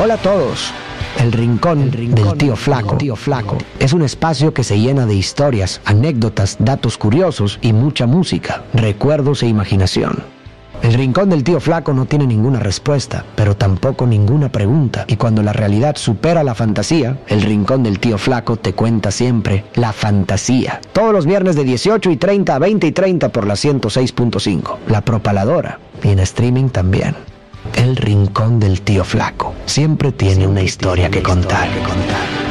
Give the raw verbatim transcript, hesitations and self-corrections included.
Hola a todos. El Rincón, el Rincón del Tío Flaco. Tío Flaco es un espacio que se llena de historias, anécdotas, datos curiosos y mucha música, recuerdos e imaginación. El Rincón del Tío Flaco no tiene ninguna respuesta, pero tampoco ninguna pregunta. Y cuando la realidad supera la fantasía, el Rincón del Tío Flaco te cuenta siempre la fantasía. Todos los viernes de dieciocho y treinta a veinte y treinta por la ciento seis punto cinco. La Propaladora. Y en streaming también. El Rincón del Tío Flaco. Siempre tiene una historia que contar. Que contar.